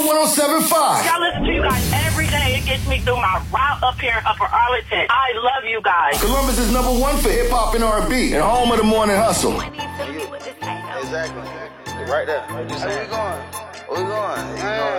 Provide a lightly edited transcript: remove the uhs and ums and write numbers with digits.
107.5. Y'all listen to you guys every day. It gets me through my route up here in Upper Arlington. I love you guys. Columbus is number one for hip-hop and R&B and home of the morning hustle. Exactly. Right there. Where we going? Where we going?